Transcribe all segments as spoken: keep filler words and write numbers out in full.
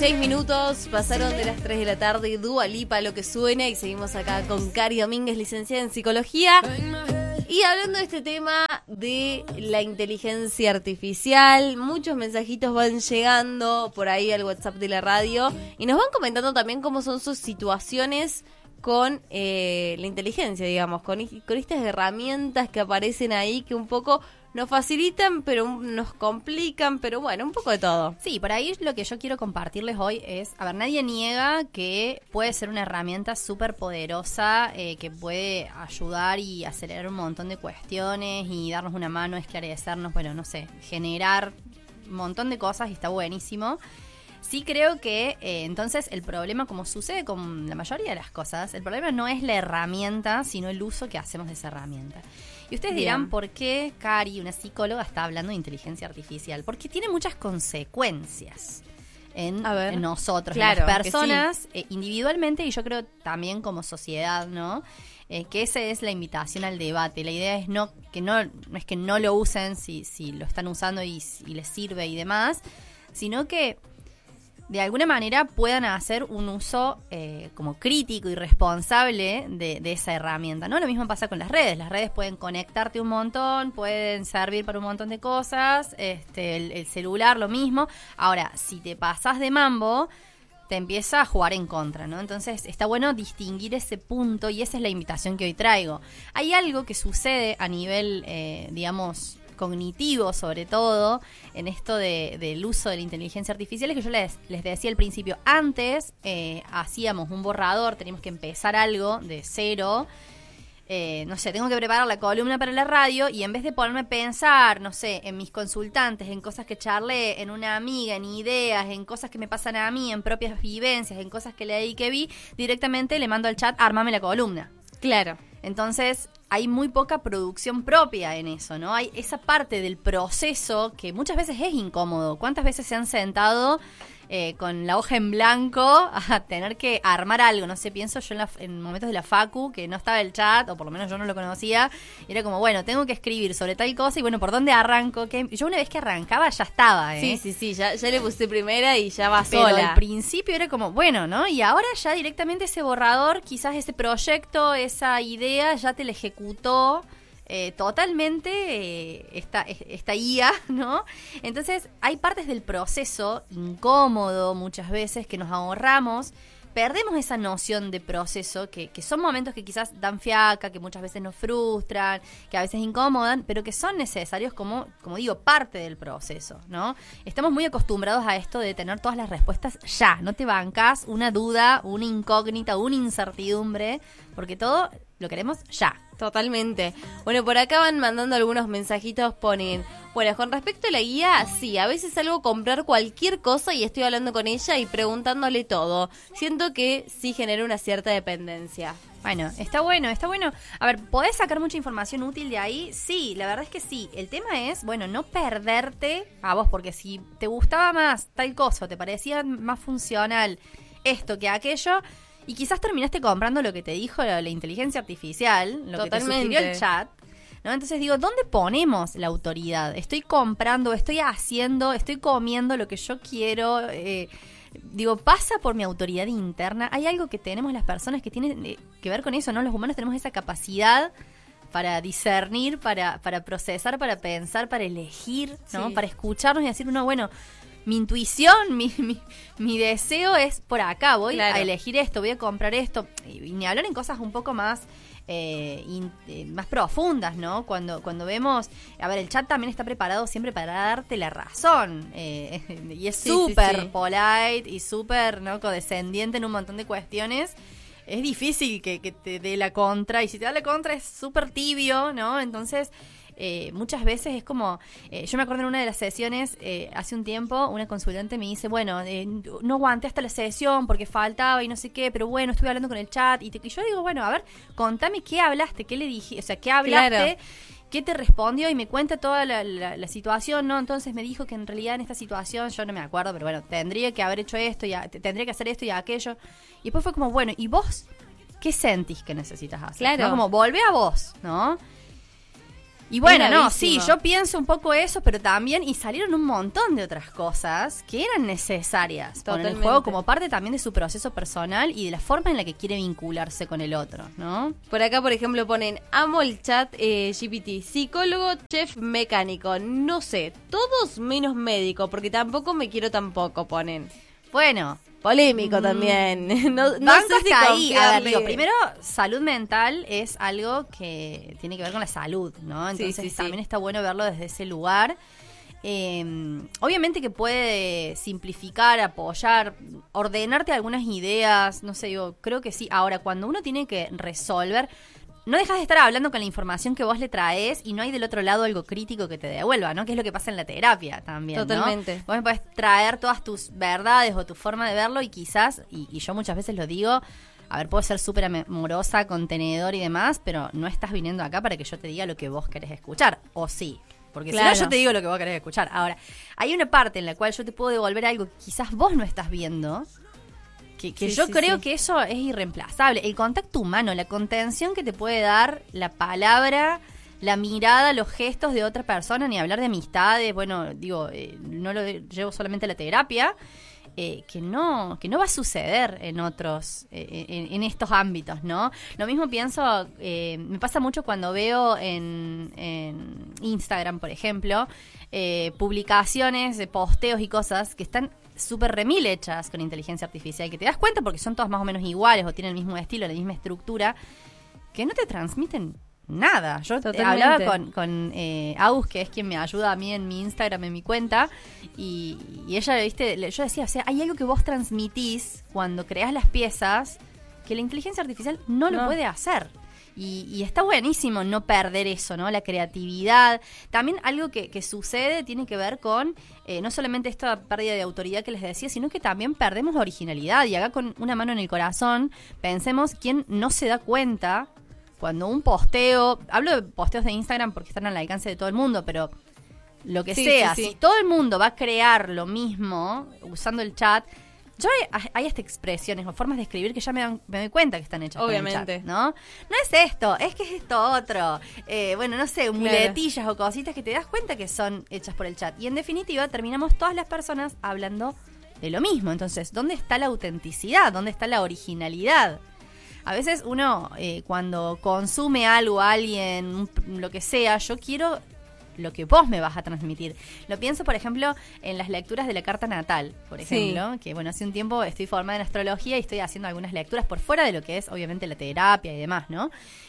dieciséis minutos, pasaron de las tres de la tarde, Dua Lipa, Lo que suena, y seguimos acá con Cari Domínguez, licenciada en Psicología. Y hablando de este tema de la inteligencia artificial, muchos mensajitos van llegando por ahí al WhatsApp de la radio y nos van comentando también cómo son sus situaciones con eh, la inteligencia, digamos, con, con estas herramientas que aparecen ahí que un poco nos facilitan, pero nos complican, pero bueno, un poco de todo. Sí, por ahí lo que yo quiero compartirles hoy es, a ver, nadie niega que puede ser una herramienta súper poderosa, eh, que puede ayudar y acelerar un montón de cuestiones y darnos una mano, esclarecernos, bueno, no sé, generar un montón de cosas y está buenísimo. Sí creo que eh, entonces el problema, como sucede con la mayoría de las cosas, el problema no es la herramienta, sino el uso que hacemos de esa herramienta. Y ustedes Bien. dirán, ¿por qué Cari, una psicóloga, está hablando de inteligencia artificial? Porque tiene muchas consecuencias en, A ver. en nosotros, Claro, en las que personas, sí. eh, individualmente y yo creo también como sociedad, ¿no? Eh, que esa es la invitación al debate. La idea es no que no, no es que no lo usen si, si lo están usando y, y les sirve y demás, sino que de alguna manera puedan hacer un uso eh, como crítico y responsable de, de esa herramienta, ¿no? Lo mismo pasa con las redes. Las redes pueden conectarte un montón, pueden servir para un montón de cosas, este, el, el celular lo mismo. Ahora, si te pasas de mambo, te empieza a jugar en contra, ¿no? Entonces está bueno distinguir ese punto y esa es la invitación que hoy traigo. Hay algo que sucede a nivel, eh, digamos, cognitivo, sobre todo, en esto de, del uso de la inteligencia artificial, es que yo les, les decía al principio, antes eh, hacíamos un borrador, teníamos que empezar algo de cero, eh, no sé, tengo que preparar la columna para la radio y en vez de ponerme a pensar, no sé, en mis consultantes, en cosas que charlé, en una amiga, en ideas, en cosas que me pasan a mí, en propias vivencias, en cosas que leí y que vi, directamente le mando al chat, armame la columna. Claro. Entonces hay muy poca producción propia en eso, ¿no? Hay esa parte del proceso que muchas veces es incómodo. ¿Cuántas veces se han sentado eh, con la hoja en blanco a tener que armar algo? No sé, pienso yo en, la, en momentos de la facu que no estaba el chat, o por lo menos yo no lo conocía, y era como, bueno, tengo que escribir sobre tal cosa y bueno, ¿por dónde arranco? ¿Qué? Yo una vez que arrancaba ya estaba, ¿eh? Sí, sí, sí, ya, ya le puse primera y ya va Pero sola. al principio era como, bueno, ¿no? Y ahora ya directamente ese borrador, quizás ese proyecto, esa idea, ya te la ejecutó eh, totalmente eh, esta, esta I A, ¿no? Entonces hay partes del proceso incómodo muchas veces que nos ahorramos. Perdemos esa noción de proceso, que, que son momentos que quizás dan fiaca, que muchas veces nos frustran, que a veces incomodan, pero que son necesarios como, como digo, parte del proceso, ¿no? Estamos muy acostumbrados a esto de tener todas las respuestas ya, no te bancas una duda, una incógnita, una incertidumbre, porque todo lo queremos ya. Totalmente. Bueno, por acá van mandando algunos mensajitos, ponen, bueno, con respecto a la guía, sí, a veces salgo a comprar cualquier cosa y estoy hablando con ella y preguntándole todo. Siento que sí genera una cierta dependencia. Bueno, está bueno, está bueno. A ver, ¿podés sacar mucha información útil de ahí? Sí, la verdad es que sí. El tema es, bueno, no perderte a vos, porque si te gustaba más tal cosa, o te parecía más funcional esto que aquello, y quizás terminaste comprando lo que te dijo la, la inteligencia artificial, lo Totalmente. que te sugirió el chat, ¿no? Entonces digo, ¿dónde ponemos la autoridad? Estoy comprando, estoy haciendo, estoy comiendo lo que yo quiero. Eh, digo, pasa por mi autoridad interna. Hay algo que tenemos las personas que tienen eh, que ver con eso, ¿no? Los humanos tenemos esa capacidad para discernir, para, para procesar, para pensar, para elegir, ¿no? Sí. Para escucharnos y decir, uno, bueno, mi intuición, mi, mi, mi deseo es por acá, voy Claro. a elegir esto, voy a comprar esto. Y, y ni hablar en cosas un poco más eh, in, eh, más profundas, ¿no? Cuando, cuando vemos, a ver, el chat también está preparado siempre para darte la razón. Eh, y es Sí, súper sí, sí. polite y súper, ¿no?, condescendiente en un montón de cuestiones. Es difícil que, que te dé la contra, y si te da la contra es súper tibio, ¿no? Entonces, Eh, muchas veces es como, eh, yo me acuerdo en una de las sesiones eh, hace un tiempo, una consultante me dice, bueno, eh, no aguanté hasta la sesión porque faltaba y no sé qué, pero bueno, estuve hablando con el chat y, te, y yo digo, bueno, a ver, contame qué hablaste, qué le dije, o sea, qué hablaste, Claro. qué te respondió, y me cuenta toda la, la, la situación, ¿no? Entonces me dijo que en realidad en esta situación, yo no me acuerdo, pero bueno, tendría que haber hecho esto, y a, tendría que hacer esto y aquello, y después fue como, bueno, ¿y vos qué sentís que necesitas hacer? Claro. ¿No? Como volvé a vos, ¿no? Y bueno, no, gravísimo. sí, yo pienso un poco eso, pero también, y salieron un montón de otras cosas que eran necesarias con el Totalmente. juego como parte también de su proceso personal y de la forma en la que quiere vincularse con el otro, ¿no? Por acá, por ejemplo, ponen, amo el chat eh, G P T, psicólogo, chef, mecánico, no sé, todos menos médico, porque tampoco me quiero tampoco, ponen. Bueno, Polémico Mm. también. No, no banco sé si hasta ahí. A ver, confiarle. digo, primero, salud mental es algo que tiene que ver con la salud, ¿no? Sí, Entonces sí, sí. también está bueno verlo desde ese lugar. Eh, obviamente que puede simplificar, apoyar, ordenarte algunas ideas, no sé, yo creo que sí. Ahora, cuando uno tiene que resolver, no dejas de estar hablando con la información que vos le traes y no hay del otro lado algo crítico que te devuelva, ¿no? Que es lo que pasa en la terapia también, ¿no? Totalmente. Vos me podés traer todas tus verdades o tu forma de verlo y quizás, y, y yo muchas veces lo digo, a ver, puedo ser súper amorosa, contenedor y demás, pero no estás viniendo acá para que yo te diga lo que vos querés escuchar, o sí. Porque Claro. si no, yo te digo lo que vos querés escuchar. Ahora, hay una parte en la cual yo te puedo devolver algo que quizás vos no estás viendo, que, que Sí, yo sí, creo sí. que eso es irreemplazable. El contacto humano, la contención que te puede dar la palabra, la mirada, los gestos de otra persona, ni hablar de amistades, bueno, digo, eh, no lo de- llevo solamente a la terapia, eh, que no que no va a suceder en otros, eh, en, en estos ámbitos, ¿no? Lo mismo pienso, eh, me pasa mucho cuando veo en, en Instagram, por ejemplo, eh, publicaciones, de posteos y cosas que están súper remil hechas con inteligencia artificial, que te das cuenta porque son todas más o menos iguales o tienen el mismo estilo, la misma estructura, que no te transmiten nada. Yo te Totalmente. hablaba con, con eh, Agus, que es quien me ayuda a mí en mi Instagram, en mi cuenta, y, y ella, viste, le- yo decía, o sea, hay algo que vos transmitís cuando creás las piezas que la inteligencia artificial no lo No. puede hacer. Y, y está buenísimo no perder eso, ¿no? La creatividad. También algo que, que sucede tiene que ver con eh, no solamente esta pérdida de autoridad que les decía, sino que también perdemos originalidad. Y acá con una mano en el corazón, pensemos quién no se da cuenta cuando un posteo, hablo de posteos de Instagram porque están al alcance de todo el mundo, pero lo que Sí, sea, sí, sí. si todo el mundo va a crear lo mismo usando el chat, yo hay, hay hasta expresiones o formas de escribir que ya me, dan, me doy cuenta que están hechas Obviamente. con el chat, ¿no? No es esto, es que es esto otro. Eh, bueno, no sé, muletillas o cositas que te das cuenta que son hechas por el chat. Y en definitiva terminamos todas las personas hablando de lo mismo. Entonces, ¿dónde está la autenticidad? ¿Dónde está la originalidad? A veces uno, eh, cuando consume algo, alguien, un- lo que sea, yo quiero lo que vos me vas a transmitir. Lo pienso, por ejemplo, en las lecturas de la carta natal, por Sí. ejemplo, que bueno, hace un tiempo estoy formada en astrología y estoy haciendo algunas lecturas por fuera de lo que es, obviamente, la terapia y demás, ¿no?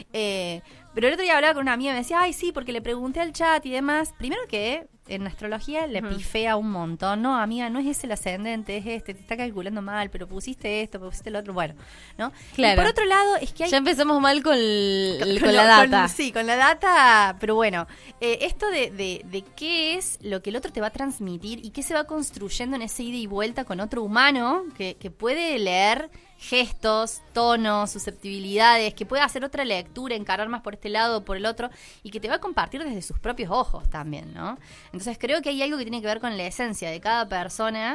Eh, pero el otro día hablaba con una amiga y me decía, ay, sí, porque le pregunté al chat y demás. Primero que en astrología le Ujú. pifea un montón. No, amiga, no es ese el ascendente, es este, te está calculando mal, pero pusiste esto, pusiste lo otro, bueno, ¿no? Claro. Y por otro lado, es que hay... Ya empezamos mal con, el- con, Con la lo- data. con- sí, con la data, pero bueno, eh, esto de, de, de qué es lo que el otro te va a transmitir y qué se va construyendo en ese ida y vuelta con otro humano que, que puede leer gestos, tonos, susceptibilidades, que puede hacer otra lectura, encarar más por este lado o por el otro, y que te va a compartir desde sus propios ojos también, ¿no? Entonces creo que hay algo que tiene que ver con la esencia de cada persona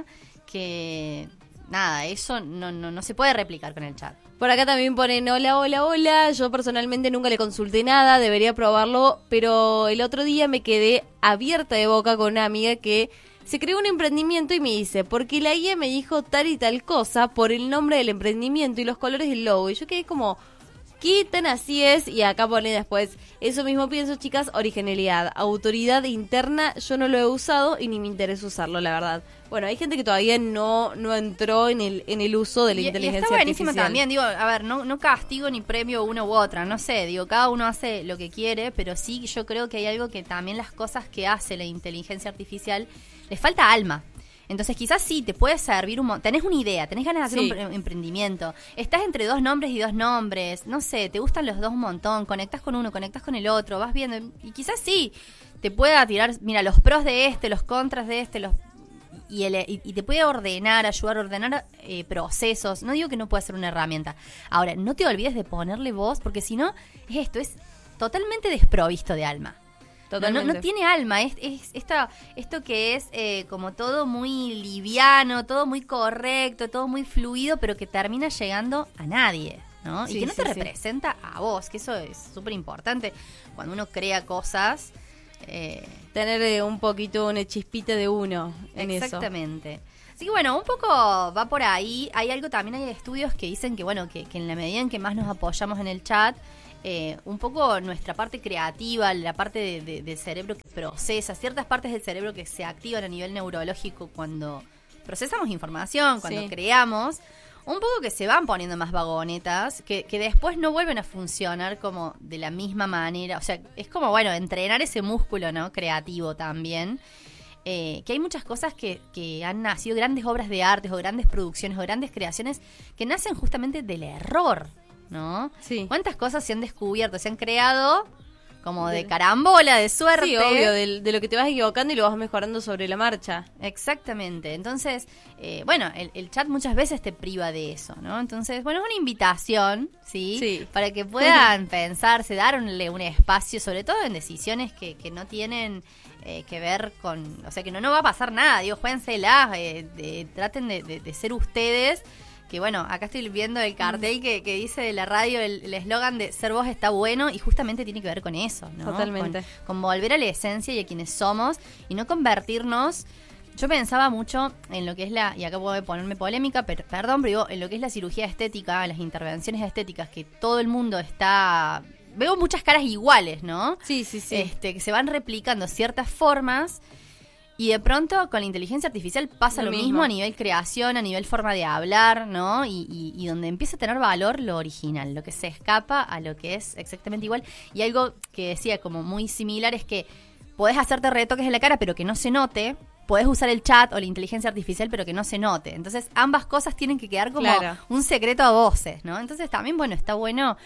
que, nada, eso no, no, no se puede replicar con el chat. Por acá también ponen hola, hola, hola. Yo personalmente nunca le consulté nada, debería probarlo, pero el otro día me quedé abierta de boca con una amiga que se creó un emprendimiento y me dice, porque la I A me dijo tal y tal cosa por el nombre del emprendimiento y los colores del logo. Y yo quedé como, ¿qué tan así es? Y acá pone después, eso mismo pienso, chicas, originalidad, autoridad interna, yo no lo he usado y ni me interesa usarlo, la verdad. Bueno, hay gente que todavía no, no entró en el, en el uso de la Y- y inteligencia está buenísimo artificial. también, digo, a ver, no, no castigo ni premio una u otra, no sé, digo, cada uno hace lo que quiere, pero sí yo creo que hay algo que también las cosas que hace la inteligencia artificial, les falta alma. Entonces quizás sí, te puede servir un mo- tenés una idea, tenés ganas de hacer Sí. un pre- emprendimiento, estás entre dos nombres y dos nombres, no sé, te gustan los dos un montón, conectás con uno, conectás con el otro, vas viendo, y quizás sí, te pueda tirar, mira, los pros de este, los contras de este, los y, el- y- y te puede ordenar, ayudar a ordenar eh, procesos. No digo que no pueda ser una herramienta. Ahora, no te olvides de ponerle voz, porque si no, es esto, es totalmente desprovisto de alma. No, no, Totalmente. no tiene alma, es, es esta, esto que es eh, como todo muy liviano, todo muy correcto, todo muy fluido, pero que termina llegando a nadie, ¿no? Sí, y que no sí, te sí. representa a vos, que eso es súper importante cuando uno crea cosas. Eh, Tener eh, un poquito una chispita de uno en eso. Exactamente. Así que bueno, un poco va por ahí. Hay algo también, hay estudios que dicen que bueno, que, que en la medida en que más nos apoyamos en el chat, eh, un poco nuestra parte creativa, la parte de, de, del cerebro que procesa, ciertas partes del cerebro que se activan a nivel neurológico cuando procesamos información, cuando Sí. creamos, un poco que se van poniendo más vagonetas, que, que después no vuelven a funcionar como de la misma manera. O sea, es como, bueno, entrenar ese músculo, ¿no? Creativo también. Eh, que hay muchas cosas que, que han nacido, grandes obras de arte o grandes producciones o grandes creaciones que nacen justamente del error, ¿no? Sí. ¿Cuántas cosas se han descubierto, se han creado como de carambola, de suerte? Sí, obvio, de, de lo que te vas equivocando y lo vas mejorando sobre la marcha. Exactamente. Entonces, eh, bueno, el, el chat muchas veces te priva de eso, ¿no? Entonces, bueno, es una invitación, ¿sí? Sí. Para que puedan pensarse, darle un espacio, sobre todo en decisiones que, que no tienen eh, que ver con... O sea, que no, no va a pasar nada, digo, juéguensela, eh, de- traten de, de- de ser ustedes. Que bueno, acá estoy viendo el cartel que, que dice de la radio, el eslogan de ser vos está bueno, y justamente tiene que ver con eso, ¿no? Totalmente. Con, con volver a la esencia y a quienes somos y no convertirnos. Yo pensaba mucho en lo que es la, y acá puedo ponerme polémica, pero perdón, pero digo, en lo que es la cirugía estética, las intervenciones estéticas, que todo el mundo está... Veo muchas caras iguales, ¿no? Sí, sí, sí. Este, que se van replicando ciertas formas. Y de pronto con la inteligencia artificial pasa Lo lo, mismo. mismo a nivel creación, a nivel forma de hablar, ¿no? Y, y, y donde empieza a tener valor lo original, lo que se escapa a lo que es exactamente igual. Y algo que decía como muy similar es que podés hacerte retoques en la cara pero que no se note, podés usar el chat o la inteligencia artificial pero que no se note. Entonces ambas cosas tienen que quedar como Claro. un secreto a voces, ¿no? Entonces también, bueno, está bueno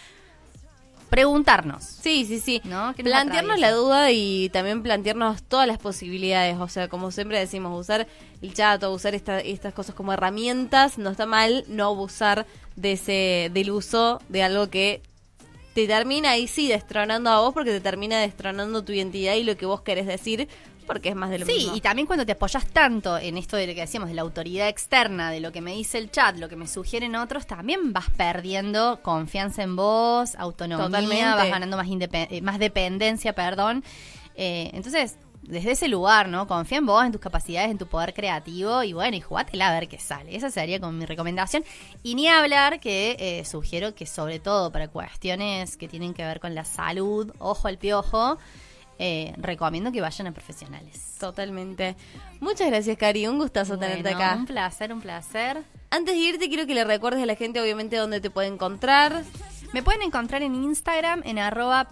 preguntarnos. Sí, sí, sí. ¿No? ¿Qué nos Plantearnos atraviesa? la duda y también plantearnos todas las posibilidades. O sea, como siempre decimos, usar el chat o usar esta- estas cosas como herramientas no está mal, no abusar de ese, del uso de algo que te termina ahí sí destronando a vos, porque te termina destronando tu identidad y lo que vos querés decir, porque es más de lo Sí, mismo. y también cuando te apoyas tanto en esto de lo que decíamos, de la autoridad externa, de lo que me dice el chat, lo que me sugieren otros, también vas perdiendo confianza en vos, autonomía, Totalmente. vas ganando más, indepe- eh, más dependencia, perdón. Eh, entonces, desde ese lugar, ¿no? Confía en vos, en tus capacidades, en tu poder creativo y bueno, y jugátela a ver qué sale. Esa sería como mi recomendación. Y ni hablar que eh, sugiero que sobre todo para cuestiones que tienen que ver con la salud, ojo al piojo, eh, recomiendo que vayan a profesionales. Totalmente. Muchas gracias, Cari. Un gustazo tenerte Bueno, acá. Un placer, un placer. Antes de irte, quiero que le recuerdes a la gente, obviamente, dónde te puede encontrar. Me pueden encontrar en Instagram en arroba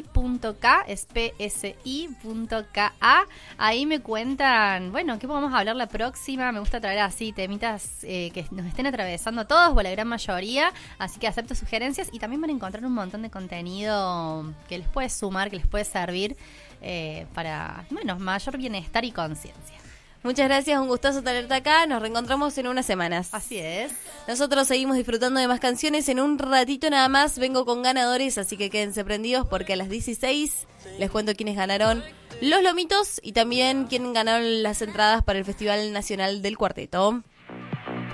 psi.k, es P S I punto K A. Ahí me cuentan, bueno, ¿qué podemos hablar la próxima? Me gusta traer así temitas eh, que nos estén atravesando a todos o la gran mayoría. Así que acepto sugerencias y también van a encontrar un montón de contenido que les puede sumar, que les puede servir eh, para, bueno, mayor bienestar y conciencia. Muchas gracias, un gustazo tenerte acá. Nos reencontramos en unas semanas. Así es. Nosotros seguimos disfrutando de más canciones. En un ratito nada más vengo con ganadores, así que quédense prendidos porque a las dieciséis les cuento quiénes ganaron los lomitos y también quiénes ganaron las entradas para el Festival Nacional del Cuarteto.